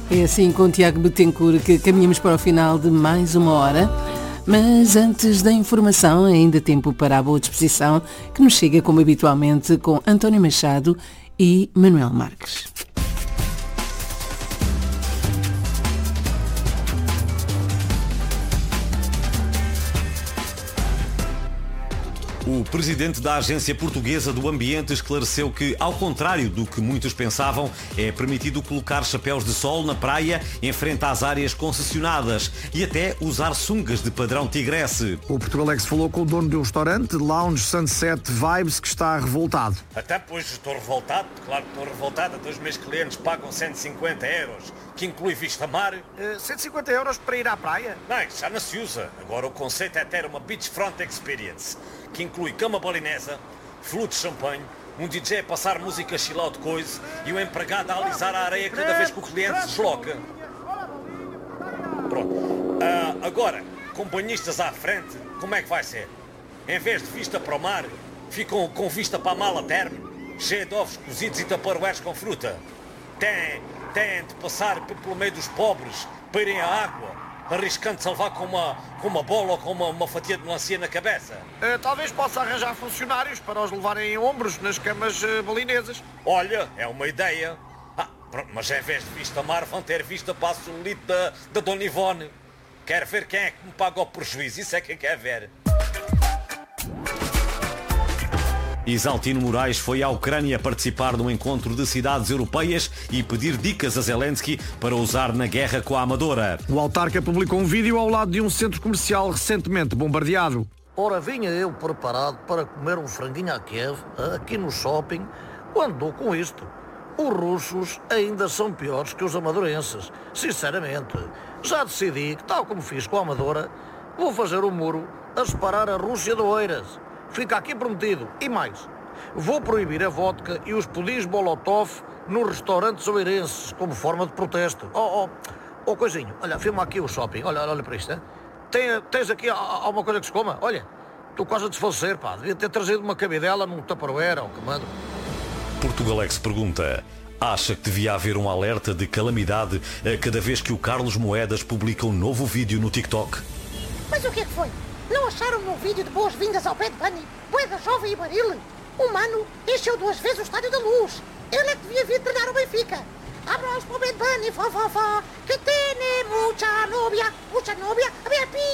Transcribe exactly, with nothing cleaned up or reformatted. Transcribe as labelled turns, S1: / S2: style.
S1: É assim com o Tiago Betancourt que caminhamos para o final de mais uma hora. Mas antes da informação, ainda tempo para a boa disposição que nos chega como habitualmente com António Machado e Manuel Marques.
S2: O presidente da Agência Portuguesa do Ambiente esclareceu que, ao contrário do que muitos pensavam, é permitido colocar chapéus de sol na praia em frente às áreas concessionadas e até usar sungas de padrão tigresse.
S3: O Portugalex falou com o dono de um restaurante, Lounge Sunset Vibes, que está revoltado.
S4: Até pois estou revoltado, claro que estou revoltado. Até os meus clientes pagam cento e cinquenta euros, que inclui vista-mar.
S3: Uh, cento e cinquenta euros para ir à praia?
S4: Não, isso já não se usa. Agora o conceito é ter uma beachfront experience, que inclui cama balinesa, flute de champanhe, um D J a passar música chill out coisa e o empregado a alisar a areia cada vez que o cliente se desloca. Pronto. Uh, agora, com banhistas à frente, como é que vai ser? Em vez de vista para o mar, ficam com vista para a mala termo, cheia de ovos cozidos e taparoeiros com fruta. Tem, tem de passar pelo meio dos pobres para irem à água, arriscando-se a levar com uma, com uma bola ou com uma, uma fatia de melancia na cabeça.
S3: Uh, talvez possa arranjar funcionários para os levarem em ombros nas camas uh, balinesas.
S4: Olha, é uma ideia. Ah, pronto, mas em vez de vista mar, vão ter vista para a solite da, da Dona Ivone. Quero ver quem é que me paga o prejuízo, isso é que quer ver.
S2: Isaltino Moraes foi à Ucrânia participar num encontro de cidades europeias e pedir dicas a Zelensky para usar na guerra com a Amadora.
S3: O autarca publicou um vídeo ao lado de um centro comercial recentemente bombardeado.
S5: Ora, vinha eu preparado para comer um franguinho à Kiev, aqui no shopping, quando dou com isto. Os russos ainda são piores que os amadorenses. Sinceramente, já decidi que, tal como fiz com a Amadora, vou fazer um muro a separar a Rússia de Oeiras. Fica aqui prometido. E mais, vou proibir a vodka e os pudins Molotov nos restaurantes oeirenses, como forma de protesto. Oh, oh, oh coisinho, olha, filma aqui o shopping. Olha, olha para isto, hein? Tem, tens aqui alguma coisa que se coma? Olha, tu quase a desfalecer, pá. Devia ter trazido uma cabidela num tupperware ou comando.
S2: Portugalex pergunta: acha que devia haver um alerta de calamidade a cada vez que o Carlos Moedas publica um novo vídeo no TikTok?
S6: Mas o que é que foi? Não acharam o meu vídeo de boas-vindas ao Bad Bunny? Boeda jovem e baril? O mano encheu duas vezes o Estádio da Luz. Ele é que devia vir treinar o Benfica. Abram para o Bad Bunny, fá, fá, fá, que tem mucha novia, mucha novia, a minha